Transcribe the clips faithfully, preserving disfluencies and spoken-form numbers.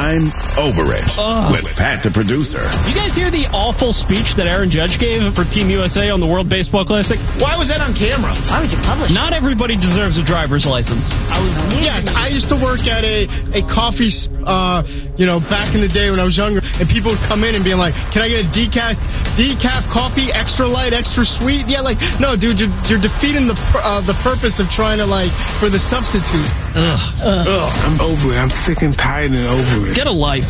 I'm Over It Ugh. with Pat the producer. You guys hear the awful speech that Aaron Judge gave for Team U S A on the World Baseball Classic? Why was that on camera? Why would you publish Not everybody deserves a driver's license. I was yes. I used to work at a a coffee, uh, you know, back in the day when I was younger, and people would come in and be like, "Can I get a decaf decaf coffee, extra light, extra sweet?" Yeah, like no, dude, you're, you're defeating the uh, the purpose of trying to like for the substitute. Ugh. Ugh. Ugh, I'm over it. I'm sick and tired and over it. Get a life.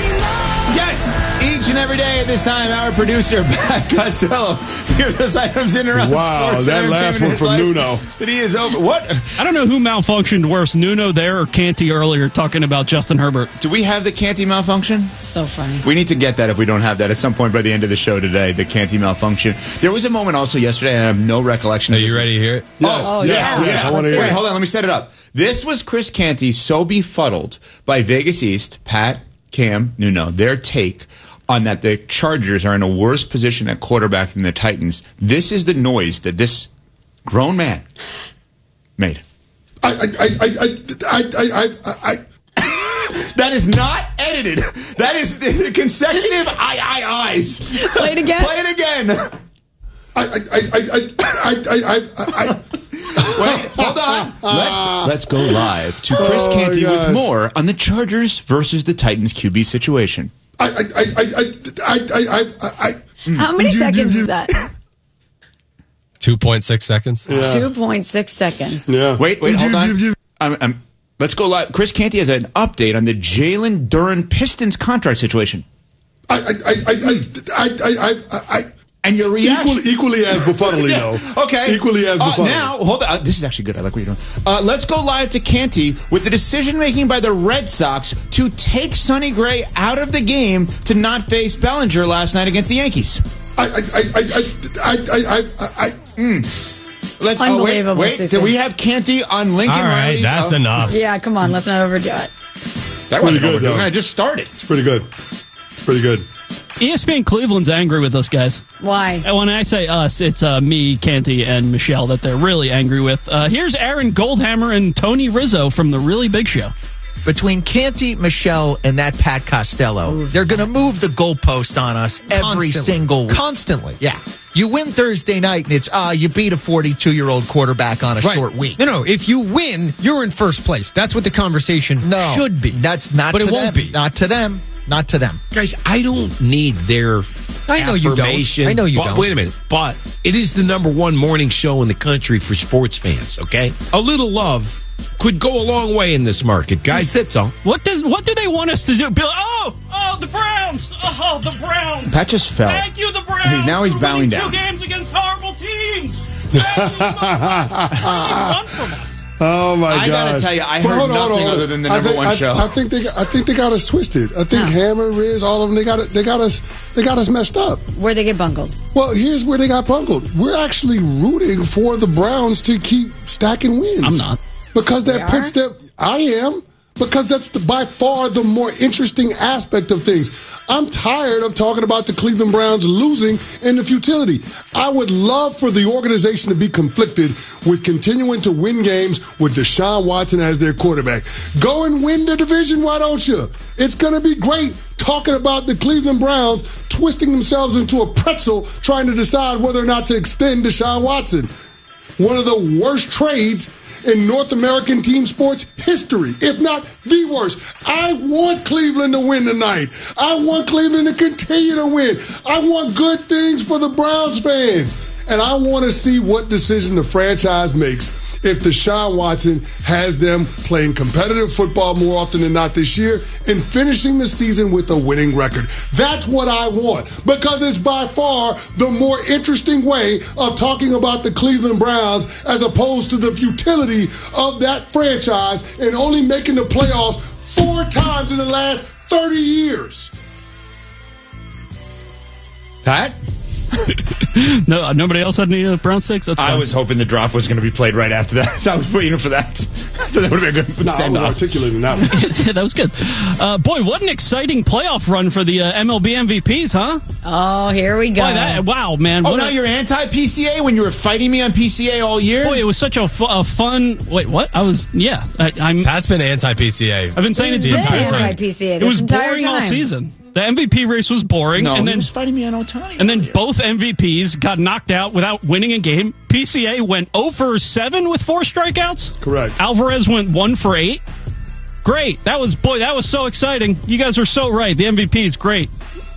Yes! Each and every day at this time, our producer, Pat Costello, hears those items in around wow, sports. That last one from Nuno. That he is over. What? I don't know who malfunctioned worse, Nuno there or Canty earlier talking about Justin Herbert. Do we have the Canty malfunction? So funny. We need to get that if we don't have that at some point by the end of the show today, the Canty malfunction. There was a moment also yesterday, and I have no recollection. Are of you this. ready to hear it? Yes, Oh, yes, yeah. yes, Yeah. I want to hear Wait, it. hold on. Let me set it up. This was Chris Canty so befuddled by Vegas East, Pat, Cam, Nuno, their take on that the Chargers are in a worse position at quarterback than the Titans. This is the noise that this grown man made. I, I, I, I, I, I, I, That is not edited. That is the consecutive I, I, I's. Play it again. Play it again. I, I, I, I, I, I, I, Wait, hold on. Let's let's go live to Chris Oh, Canty gosh. with more on the Chargers versus the Titans Q B situation. I, I, I, I, I, I, I, How many You- you- seconds you- is that? two point six seconds. two point six seconds. yeah. Wait, wait, hold You- on. you- you- I'm, I'm, let's go live. Chris Canty has an update on the Jalen Duren Pistons contract situation. I, I, I, I, I, I, I, I, And your reaction. Equally, equally as befuddling, Yeah, though. okay. Equally as Uh, befuddling. now, hold on. Uh, this is actually good. I like what you're doing. Uh, let's go live to Canty with the decision making by the Red Sox to take Sonny Gray out of the game to not face Bellinger last night against the Yankees. I, I, I, I, I, I, I, I, Mm. Let's, Unbelievable, Oh, wait, wait. Susie. Do we have Canty on Lincoln All right, Riley's- that's oh, enough. Yeah, come on, let's not overdo it. That wasn't good, overdue. though. I just started. it's pretty good. It's pretty good. E S P N Cleveland's angry with us, guys. Why? And when I say us, it's uh, me, Canty, and Michelle that they're really angry with. Uh, here's Aaron Goldhammer and Tony Rizzo from The Really Big Show. Between Canty, Michelle, and that Pat Costello, they're going to move the goalpost on us every Constantly. single week. Constantly. Yeah. You win Thursday night, and it's, ah, uh, you beat a forty-two-year-old quarterback on a Right. short week. No, no. If you win, you're in first place. That's what the conversation No. should be. That's not But to it won't them. be. Not to them. Not to them. Guys, I don't need their I know you don't. affirmation. I know you but, don't. Wait a minute. But it is the number one morning show in the country for sports fans, okay? A little love could go a long way in this market, guys. That's all. What does what do they want us to do? Bill, oh, oh, the Browns. Oh, the Browns. Pat just fell. Thank you, the Browns. He- now he's for bowing winning down. Two games against horrible teams. Thank you so much. Run from us. Oh my god! I gotta tell you, I heard hold on, hold nothing on. other than the I number think, one I, show. I think they, I think they got us twisted. I think Hammer, Riz, all of them, they got it. They got us. They got us messed up. Where'd they get bungled? Well, here's where they got bungled. We're actually rooting for the Browns to keep stacking wins. I'm not. Because that We puts are? them. I am. Because that's the, by far the more interesting aspect of things. I'm tired of talking about the Cleveland Browns losing and the futility. I would love for the organization to be conflicted with continuing to win games with Deshaun Watson as their quarterback. Go and win the division, why don't you? It's going to be great talking about the Cleveland Browns twisting themselves into a pretzel trying to decide whether or not to extend Deshaun Watson. One of the worst trades in North American team sports history, if not the worst. I want Cleveland to win tonight. I want Cleveland to continue to win. I want good things for the Browns fans. And I want to see what decision the franchise makes if Deshaun Watson has them playing competitive football more often than not this year and finishing the season with a winning record. That's what I want, because it's by far the more interesting way of talking about the Cleveland Browns as opposed to the futility of that franchise and only making the playoffs four times in the last thirty years. Pat? No, nobody else had any uh, Browns takes? That's fine. I was hoping the drop was going to be played right after that, so I was waiting for that. That would have been good. No, I was articulating that one. That was good. Uh, boy, what an exciting playoff run for the uh, M L B M V Ps, huh? Oh, here we go. Boy, that, wow, man. Oh, what now a, you're anti-P C A when you were fighting me on P C A all year? Boy, it was such a, fu- a fun... Wait, what? I was... Yeah. I, I'm... Pat's been anti-P C A. I've been saying it's the been entire time. anti-P C A It was entire boring all time. season. The M V P race was boring, No, and he then was fighting me on Ohtani. and then earlier. both M V Ps got knocked out without winning a game. P C A went oh for seven with four strikeouts. Correct. Alvarez went one for eight. Great. That was boy. That was so exciting. You guys were so right. The M V P is great.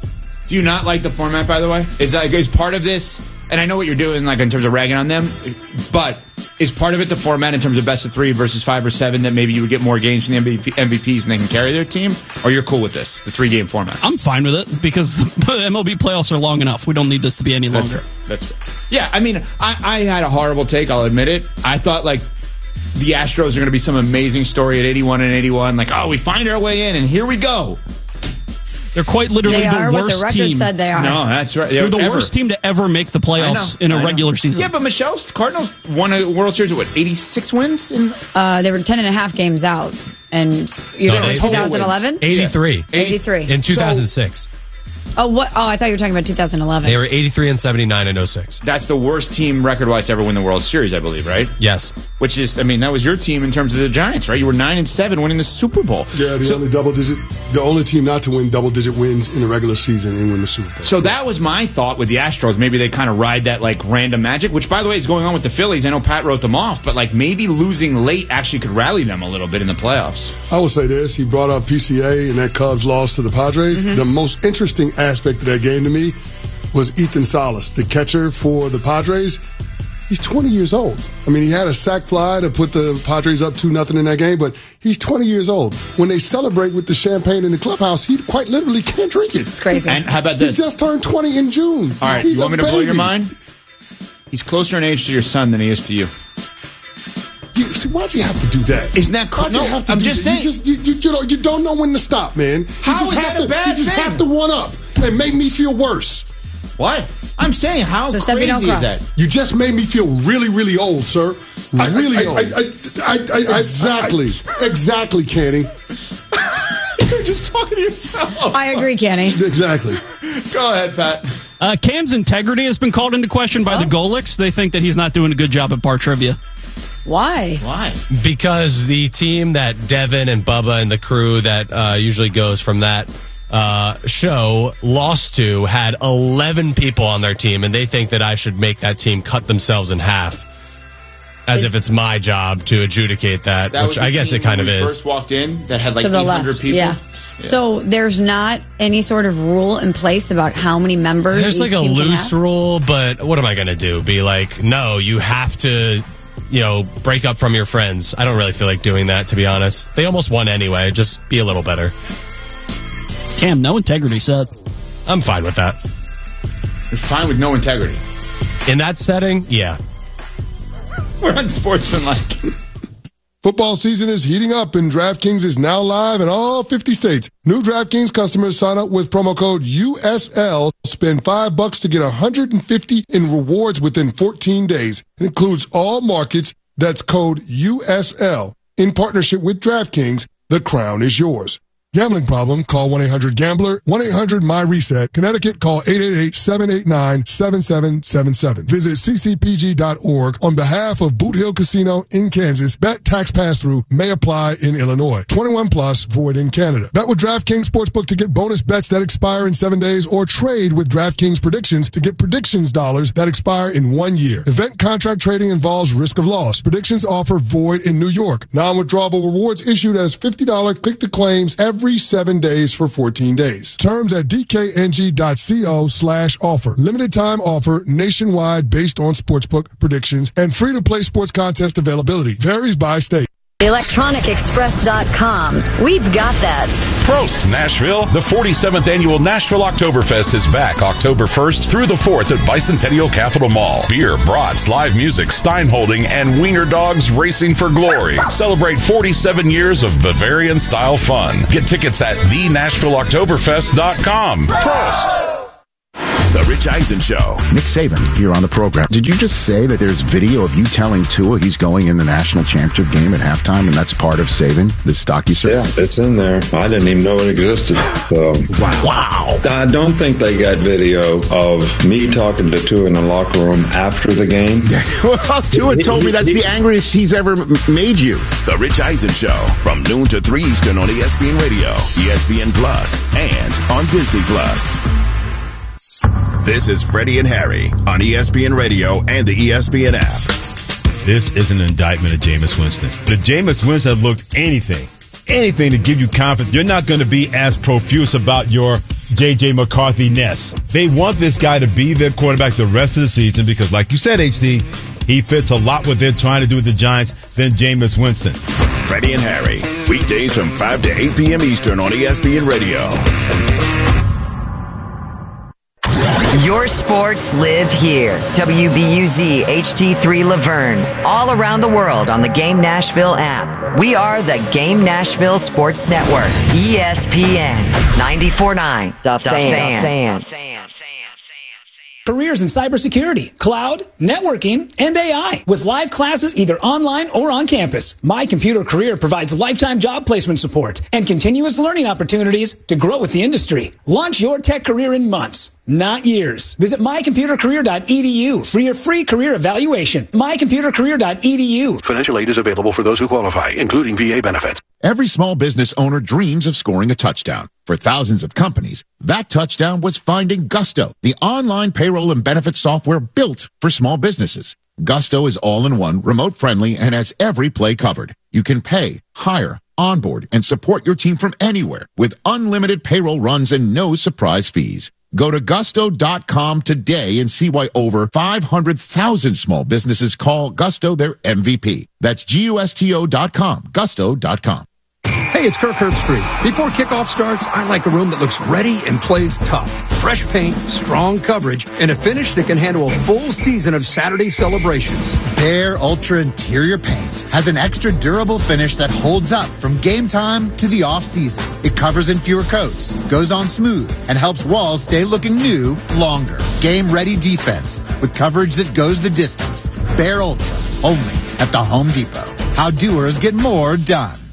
Do you not like the format, by the way? Is like is part of this? And I know what you're doing, like in terms of ragging on them, but is part of it the format in terms of best of three versus five or seven that maybe you would get more games from the M V Ps and they can carry their team? Or you're cool with this, the three game format? I'm fine with it because the M L B playoffs are long enough. We don't need this to be any That's longer. fair. That's fair. Yeah, I mean, I, I had a horrible take. I'll admit it. I thought like the Astros are going to be some amazing story at eighty-one and eighty-one. Like, oh, we find our way in, and here we go. They're quite literally They the are what worst the record team. said they are. No, that's right. They're the Ever. worst team to ever make the playoffs I know, in a I know. regular season. Yeah, but Michelle's Cardinals won a World Series with what, eighty-six wins? In- Uh, they were ten and a half games out. And you're No, talking they- about twenty eleven? eighty-three. eighty-three. In two thousand six. Oh, what? Oh, I thought you were talking about two thousand eleven. They were eighty-three and seventy-nine in oh six. That's the worst team record-wise to ever win the World Series, I believe, right? Yes. Which is, I mean, that was your team in terms of the Giants, right? You were nine and seven winning the Super Bowl. Yeah, the So- only double digit, the only team not to win double digit wins in the regular season and win the Super Bowl. So that was my thought with the Astros. Maybe they kind of ride that like random magic, which by the way is going on with the Phillies. I know Pat wrote them off, but like maybe losing late actually could rally them a little bit in the playoffs. I will say this: he brought up P C A and that Cubs loss to the Padres. Mm-hmm. The most interesting aspect of that game to me was Ethan Salas, the catcher for the Padres. He's twenty years old. I mean, he had a sac fly to put the Padres up two nothing in that game, but he's twenty years old. When they celebrate with the champagne in the clubhouse, he quite literally can't drink it. It's crazy. And how about He this? just turned twenty in June. All right, He's you want a me to blow your baby. mind? He's closer in age to your son than he is to you. You, see, why'd you have to do that? Isn't that cool? Why'd you No, have to I'm do just that? saying. You just you, you, you, know, you don't know when to stop, man. You How just is have that a to, bad You just thing? have to one up and make me feel worse. What? I'm saying, how So crazy Seppi, don't is cross. that? You just made me feel really, really old, sir. Really I- I- old. I- I, I, I, exactly. exactly, Kenny. You're just talking to yourself. I agree, Kenny. Exactly. Go ahead, Pat. Uh, Cam's integrity has been called into question by Oh. the Golics. They think that he's not doing a good job at bar trivia. Why? Why? Because the team that Devin and Bubba and the crew that uh, usually goes from that uh, show lost to had eleven people on their team, and they think that I should make that team cut themselves in half. As if it's my job to adjudicate that, That was which the I guess team it kind when of we is. First walked in that had like To the eight hundred left. people. Yeah. So there's not any sort of rule in place about how many members. There's like each a team can loose have? rule, but what am I going to do? Be like, no, you have to, you know, break up from your friends. I don't really feel like doing that, to be honest. They almost won anyway. Just be a little better. Cam, no integrity, Seth. I'm fine with that. You're fine with no integrity. In that setting, yeah. We're unsportsmanlike. Football season is heating up, and DraftKings is now live in all fifty states. New DraftKings customers sign up with promo code U S L. Spend five bucks to get one hundred fifty in rewards within fourteen days. It includes all markets. That's code U S L. In partnership with DraftKings, the crown is yours. Gambling problem? Call one eight hundred gambler, one eight hundred my reset. Connecticut, call eight eight eight, seven eight nine, seven seven seven seven. Visit c c p g dot org on behalf of Boot Hill Casino in Kansas. Bet tax pass-through may apply in Illinois. twenty-one plus, void in Canada. Bet with DraftKings Sportsbook to get bonus bets that expire in seven days, or trade with DraftKings Predictions to get predictions dollars that expire in one year. Event contract trading involves risk of loss. Predictions offer void in New York. Non-withdrawable rewards issued as fifty dollars click-to-claims every seven days for fourteen days. Terms at dkng.co slash offer. Limited time offer nationwide based on sportsbook predictions and free-to-play sports contest availability. Varies by state. electronic express dot com. We've got that. Prost, Nashville. The forty-seventh Annual Nashville Oktoberfest is back October first through the fourth at Bicentennial Capitol Mall. Beer, brats, live music, Steinholding, and Wiener Dogs racing for glory. Celebrate forty-seven years of Bavarian-style fun. Get tickets at the nashville oktoberfest dot com. Prost! The Rich Eisen Show. Nick Saban here on the program. Did you just say that there's video of you telling Tua he's going in the national championship game at halftime, and that's part of Saban, the stock you serve? Yeah, it's in there. I didn't even know it existed. So. Wow. wow. I don't think they got video of me talking to Tua in the locker room after the game. Well, Tua told me that's the angriest he's ever made you. The Rich Eisen Show from noon to three Eastern on E S P N Radio, E S P N Plus, and on Disney Plus. This is Freddie and Harry on E S P N Radio and the E S P N app. This is an indictment of Jameis Winston. But if Jameis Winston looked anything, anything to give you confidence, you're not going to be as profuse about your J J. McCarthy-ness. They want this guy to be their quarterback the rest of the season because, like you said, H D, he fits a lot what they're trying to do with the Giants than Jameis Winston. Freddie and Harry, weekdays from five to eight p.m. Eastern on E S P N Radio. Your sports live here. W B U Z H D three Laverne. All around the world on the Game Nashville app. We are the Game Nashville Sports Network. E S P N ninety-four point nine. The, the Fan. fan. Careers in cybersecurity, cloud, networking, and A I with live classes either online or on campus. My Computer Career provides lifetime job placement support and continuous learning opportunities to grow with the industry. Launch your tech career in months, not years. Visit my computer career dot e d u for your free career evaluation. my computer career dot e d u. Financial aid is available for those who qualify, including V A benefits. Every small business owner dreams of scoring a touchdown. For thousands of companies, that touchdown was finding Gusto, the online payroll and benefits software built for small businesses. Gusto is all-in-one, remote-friendly, and has every play covered. You can pay, hire, onboard, and support your team from anywhere with unlimited payroll runs and no surprise fees. Go to gusto dot com today and see why over five hundred thousand small businesses call Gusto their M V P. That's G U S T O dot com, gusto dot com. Hey, it's Kirk Herbstreit. Before kickoff starts, I like a room that looks ready and plays tough. Fresh paint, strong coverage, and a finish that can handle a full season of Saturday celebrations. Behr Ultra Interior Paint has an extra durable finish that holds up from game time to the off-season. It covers in fewer coats, goes on smooth, and helps walls stay looking new longer. Game-ready defense with coverage that goes the distance. Behr Ultra, only at the Home Depot. How doers get more done.